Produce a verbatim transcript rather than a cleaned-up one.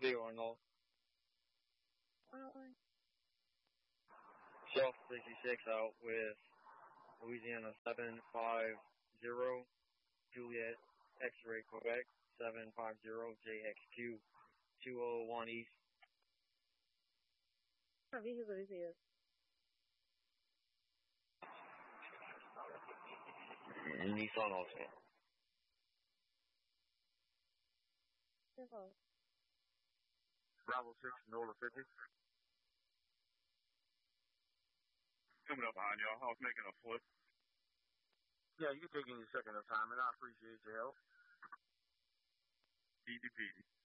Big Arnold. Uh, Shelf sixty-six out with Louisiana seven five zero, Juliet X-Ray Quebec seven five zero, J X Q two oh one East. What vehicle is here? Nissan also. Simple. Bravo six, Nola fifty. Coming up behind y'all. I was making a flip. Yeah, you can take any second of time, and I appreciate your help. Easy peasy.